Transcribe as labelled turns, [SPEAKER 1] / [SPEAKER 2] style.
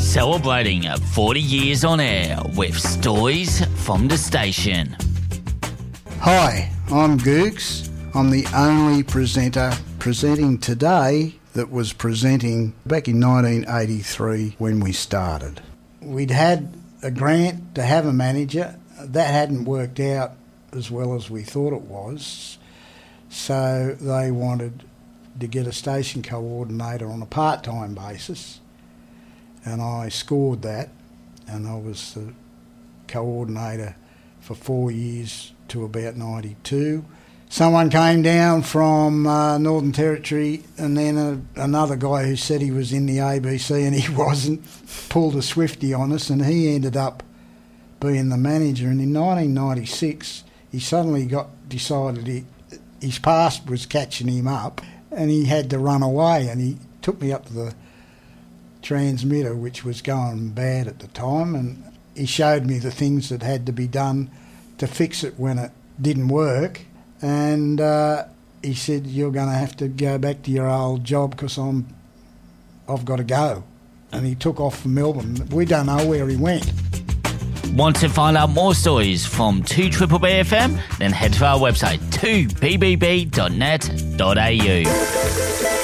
[SPEAKER 1] Celebrating 40 years on air with stories from the station.
[SPEAKER 2] Hi, I'm Googs. I'm the only presenter presenting today that was presenting back in 1983 when we started. We'd had a grant to have a manager. That hadn't worked out as well as we thought it was, so they wanted to get a station coordinator on a part-time basis, and I scored that, and I was the coordinator for 4 years to about 92. Someone came down from Northern Territory, and then another guy who said he was in the ABC and he wasn't, pulled a Swifty on us, and he ended up being the manager. And in 1996, he suddenly decided his past was catching him up, and he had to run away, and he took me up to the transmitter, which was going bad at the time, and he showed me the things that had to be done to fix it when it didn't work. And he said, "You're going to have to go back to your old job because I've got to go." And he took off for Melbourne. We don't know where he went.
[SPEAKER 1] Want to find out more stories from 2BBB FM? Then head to our website 2bbb.net.au.